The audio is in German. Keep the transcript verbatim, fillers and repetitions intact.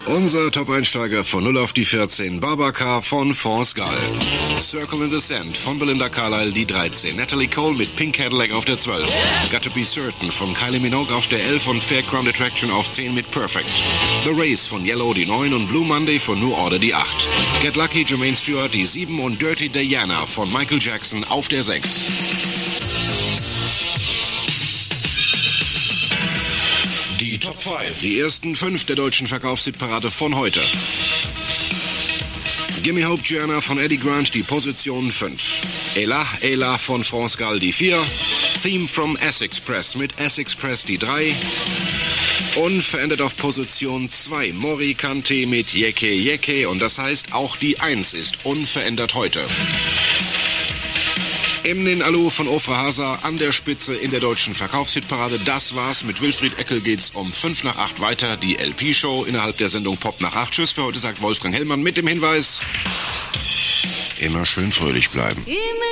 Unser Top-Einsteiger von null auf die vierzehn, Babacar von Force Gall. Circle in the Sand von Belinda Carlisle, die dreizehn. Natalie Cole mit Pink Cadillac auf der zwölf. Got to be Certain von Kylie Minogue auf der elf und Fairground Attraction auf zehn mit Perfect. The Race von Yellow, die neun und Blue Monday von New Order, die acht. Get Lucky, Jermaine Stewart, die sieben und Dirty Diana von Michael Jackson auf der sechs. Die Top fünf. Die ersten fünf der deutschen Verkaufshitparade von heute. Gimme Hope Gianna von Eddie Grant, die Position fünf. Ella, Ella von France Gall, die vier. Theme from Essex Press mit Essex Press, die drei. Unverändert auf Position zwei. Mori Kante mit Yeke Yeke und das heißt, auch die eins ist unverändert heute. Emnin Alu von Ofra Hasa an der Spitze in der deutschen Verkaufshitparade. Das war's. Mit Wilfried Eckel geht's um fünf nach acht weiter. Die L P-Show innerhalb der Sendung Pop nach acht. Tschüss für heute, sagt Wolfgang Hellmann mit dem Hinweis: immer schön fröhlich bleiben.